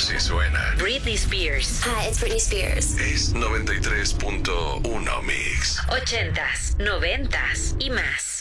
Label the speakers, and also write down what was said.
Speaker 1: Sí suena.
Speaker 2: Britney Spears.
Speaker 3: Hi, it's Britney Spears.
Speaker 1: Es 93.1 Mix.
Speaker 2: 80s, 90s y más.